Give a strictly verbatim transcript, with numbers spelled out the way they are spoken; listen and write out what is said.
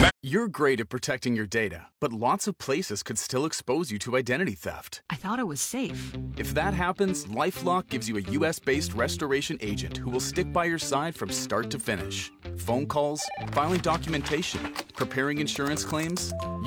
You're great at protecting your data, but lots of places could still expose you to identity theft. I thought it was safe. If that happens, LifeLock gives you a U S-based restoration agent who will stick by your side from start to finish. Phone calls, filing documentation, preparing insurance claims.